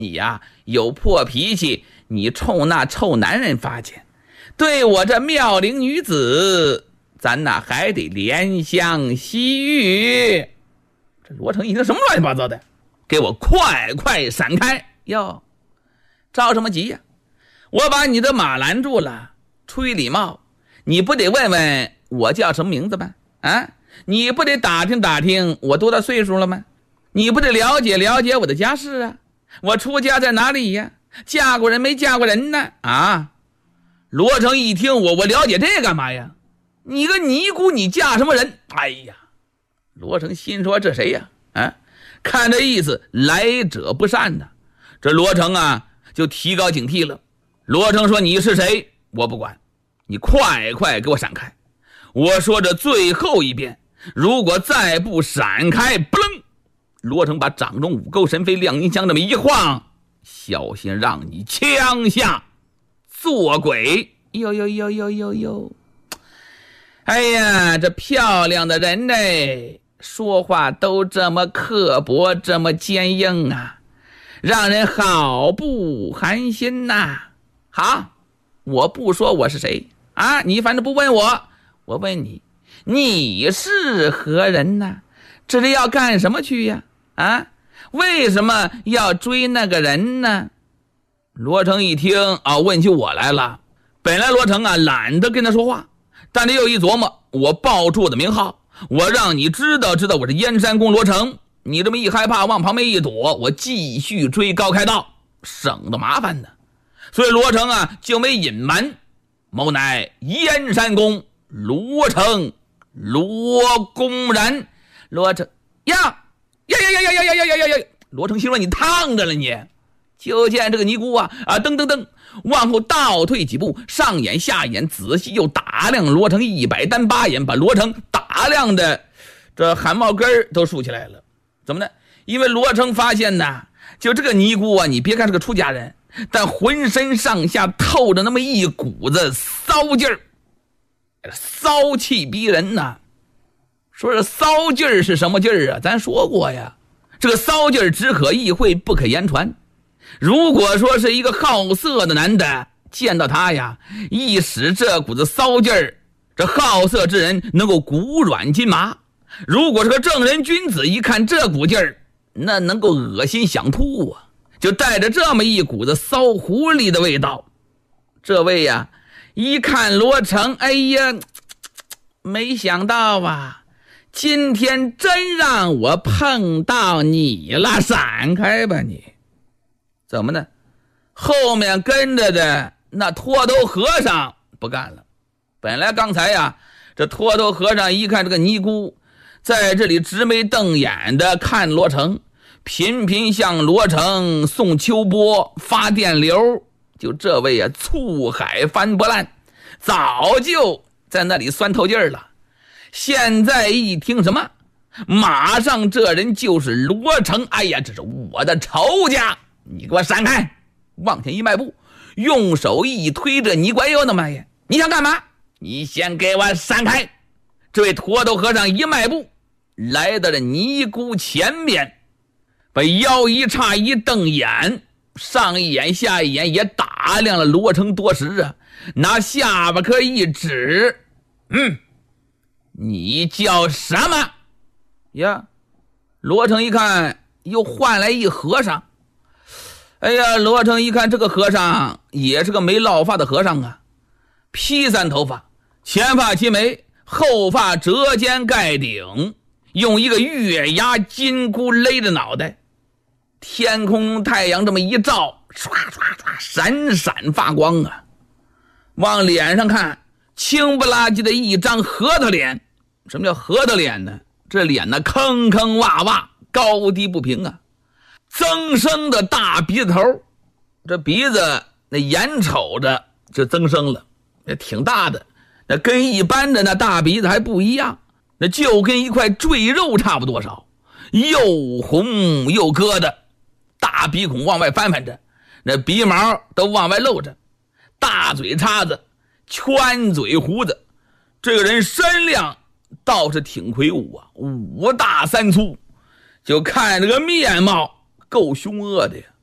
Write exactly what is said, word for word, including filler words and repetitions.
你呀有破脾气，你冲那臭男人发去，对我这妙龄女子，咱那还得怜香惜玉。这罗成一听什么乱七八糟的，给我快快闪开！哟，着什么急呀？我把你的马拦住了，出于礼貌，你不得问问我叫什么名字吗？啊，你不得打听打听我多大岁数了吗？你不得了解了解我的家世啊？我出家在哪里呀？嫁过人没嫁过人呢？啊！罗成一听，我我了解这干嘛呀？你个尼姑，你嫁什么人？哎呀！罗成心说这谁呀？啊，看这意思，来者不善呐。这罗成啊，就提高警惕了。罗成说：“你是谁？我不管，你快快给我闪开！我说这最后一遍，如果再不闪开，不楞！”罗成把掌中五勾神飞亮银枪这么一晃，小心让你枪下做鬼！呦呦呦呦呦呦！哎呀，这漂亮的人呢，说话都这么刻薄，这么坚硬啊，让人好不寒心呐、啊！好，我不说我是谁啊，你反正不问我，我问你，你是何人呢？这里要干什么去呀？啊，为什么要追那个人呢？罗成一听啊，问起我来了。本来罗成啊懒得跟他说话，但是又一琢磨，我报出我的名号，我让你知道知道我是燕山公罗成，你这么一害怕往旁边一躲，我继续追高开道，省得麻烦呢。所以罗成啊就没隐瞒，某乃燕山公罗成罗公然。罗成呀呀呀呀呀呀呀呀呀呀！罗成心说你烫着了你。就见这个尼姑啊啊噔噔噔往后倒退几步，上眼下眼仔细又打量罗成一百单八眼，把罗成打量的这汗毛根都竖起来了。怎么呢？因为罗成发现呢，就这个尼姑啊，你别看是个出家人，但浑身上下透着那么一股子骚劲儿，骚气逼人呐。说是骚劲儿是什么劲儿啊？咱说过呀，这个骚劲儿只可意会不可言传。如果说是一个好色的男的见到他呀，一使这股子骚劲儿，这好色之人能够骨软筋麻；如果是个正人君子，一看这股劲儿，那能够恶心想吐啊，就带着这么一股子骚狐狸的味道。这位呀，一看罗成，哎呀，没想到啊，今天真让我碰到你了，闪开吧你！怎么呢？后面跟着的那秃头和尚不干了。本来刚才呀，这秃头和尚一看这个尼姑在这里直眉瞪眼的看罗成，频频向罗成送秋波发电流，就这位啊，醋海翻波烂，早就在那里酸透劲儿了。现在一听什么，马上这人就是罗成，哎呀，这是我的仇家，你给我闪开！往前一迈步，用手一推着尼姑，哎呦那妈呀，你想干嘛？你先给我闪开！这位驼头和尚一迈步来到了尼姑前面，把腰一叉一瞪眼，上一眼下一眼也打量了罗成多时啊，拿下巴颏一指，嗯，你叫什么呀？罗成一看又换来一和尚，哎呀，罗成一看这个和尚也是个没落发的和尚啊，披散头发，前发齐眉，后发折肩盖顶，用一个月牙金箍勒着脑袋，天空太阳这么一照，唰唰唰闪闪发光啊。往脸上看，青不拉几的一张核桃脸。什么叫核桃脸呢？这脸呢坑坑洼洼，高低不平啊。增生的大鼻子头，这鼻子那眼瞅着就增生了，那挺大的，那跟一般的那大鼻子还不一样，那就跟一块赘肉差不多少，又红又疙瘩，大鼻孔往外翻翻着，那鼻毛都往外露着，大嘴叉子，圈嘴胡子，这个人身量倒是挺魁梧啊，五大三粗，就看这个面貌够凶恶的呀。